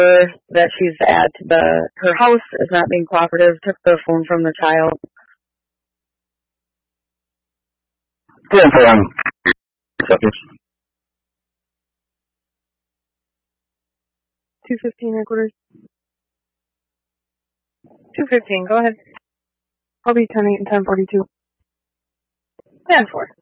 that she's at her house is not being cooperative, took the phone from the child. 215 headquarters. 215, go ahead. I'll be 10-8 and 10-42. 10-4.